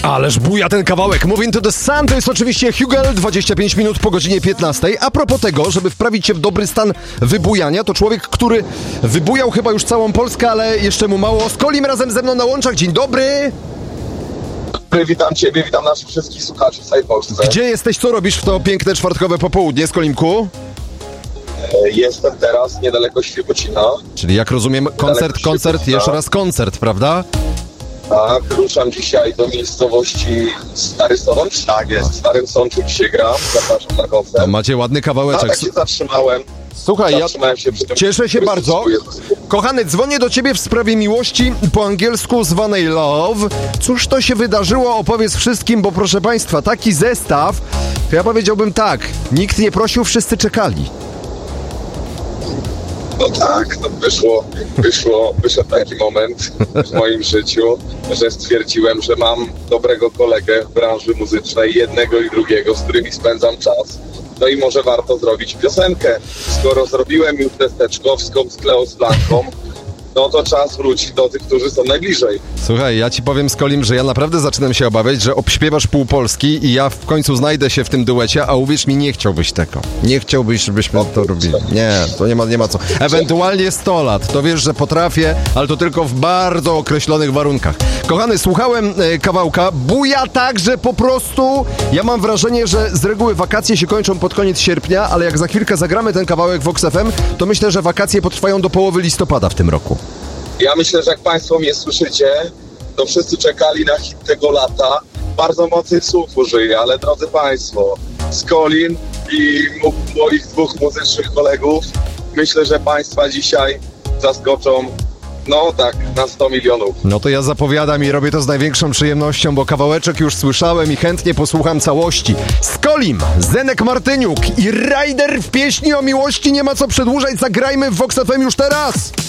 Ależ buja ten kawałek. Moving to the Sun to jest oczywiście Hugel, 25 minut po godzinie 15. A propos tego, żeby wprawić się w dobry stan wybujania, to człowiek, który wybujał chyba już całą Polskę, ale jeszcze mu mało. Skolim razem ze mną na łączach. Dzień dobry. Witam Ciebie, witam naszych wszystkich słuchaczy w całej Polsce. Gdzie jesteś, co robisz w to piękne czwartkowe popołudnie, Skolimku? Jestem teraz niedaleko Świebodzina. Czyli jak rozumiem, koncert, jeszcze raz koncert, prawda? Tak, ruszam dzisiaj do miejscowości Stary Sącz. Tak jest. W Starym Sączu dzisiaj gram, zapraszam na koncert. To macie ładny kawałeczek. Tak się zatrzymałem. Słuchaj, Zatrzymałem się przy tym. Cieszę się bardzo. Kochany, dzwonię do ciebie w sprawie miłości, po angielsku zwanej love. Cóż to się wydarzyło? Opowiedz wszystkim, bo proszę państwa, taki zestaw, to ja powiedziałbym tak, nikt nie prosił, wszyscy czekali. No tak, no wyszedł taki moment w moim życiu, że stwierdziłem, że mam dobrego kolegę w branży muzycznej, jednego i drugiego, z którymi spędzam czas. No i może warto zrobić piosenkę. Skoro zrobiłem już tę Steczkowską z Kleo z Blanką, no to czas wrócić do tych, którzy są najbliżej. Słuchaj, ja ci powiem, Skolim, że ja naprawdę zaczynam się obawiać, że obśpiewasz pół Polski i ja w końcu znajdę się w tym duecie, a uwierz mi, nie chciałbyś tego. Nie chciałbyś, żebyśmy to robili. Nie, to nie ma co. Ewentualnie 100 lat, to wiesz, że potrafię, ale to tylko w bardzo określonych warunkach. Kochany, słuchałem kawałka, buja tak, że po prostu ja mam wrażenie, że z reguły wakacje się kończą pod koniec sierpnia, ale jak za chwilkę zagramy ten kawałek w Vox FM, to myślę, że wakacje potrwają do połowy listopada w tym roku. Ja myślę, że jak Państwo mnie słyszycie, to wszyscy czekali na hit tego lata. Bardzo mocnych słów użyję, ale drodzy Państwo, Skolin i moich dwóch muzycznych kolegów, myślę, że Państwa dzisiaj zaskoczą, no tak, na 100 milionów. No to ja zapowiadam i robię to z największą przyjemnością, bo kawałeczek już słyszałem i chętnie posłucham całości. Skolim, Zenek Martyniuk i Ryder w pieśni o miłości. Nie ma co przedłużać, zagrajmy w Vox FM już teraz!